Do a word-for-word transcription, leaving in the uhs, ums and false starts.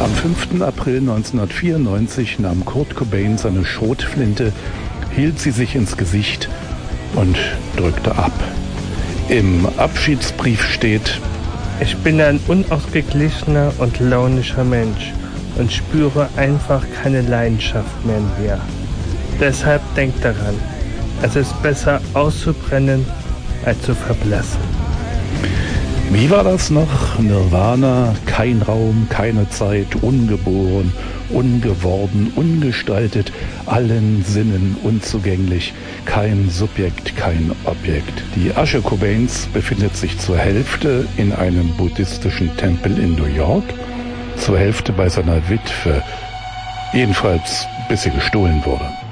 Am fünften April neunzehnhundertvierundneunzig nahm Kurt Cobain seine Schrotflinte, hielt sie sich ins Gesicht und drückte ab. Im Abschiedsbrief steht: Ich bin ein unausgeglichener und launischer Mensch und spüre einfach keine Leidenschaft mehr in mir. Deshalb denkt daran, es ist besser auszubrennen, als zu verblassen. Wie war das noch? Nirvana, kein Raum, keine Zeit, ungeboren, ungeworden, ungestaltet, allen Sinnen unzugänglich, kein Subjekt, kein Objekt. Die Asche Cobains befindet sich zur Hälfte in einem buddhistischen Tempel in New York, zur Hälfte bei seiner Witwe, jedenfalls bis sie gestohlen wurde.